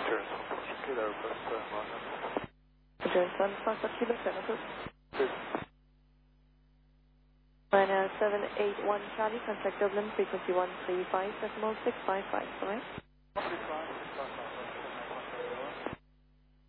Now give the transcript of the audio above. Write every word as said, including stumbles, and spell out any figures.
Kilo Airbus uh, Martin. Address one Fox Kilo seven two. Good. China seven eight one Charlie, contact Dublin, frequency one three five decimal six five five, correct? one three five.